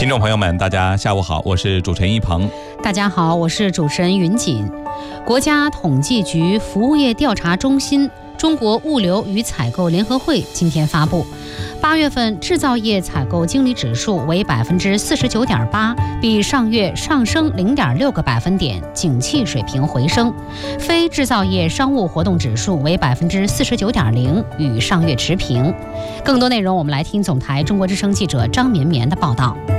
听众朋友们，大家下午好，我是主持人一鹏。 大家好，我是主持人云锦。国家统计局服务业调查中心中国物流与采购联合会今天发布，8月份制造业采购经理指数为49.8%，比上月上升0.6个百分点，景气水平回升。非制造业商务活动指数为49.0%，与上月持平。更多内容我们来听总台中国之声记者张绵绵的报道。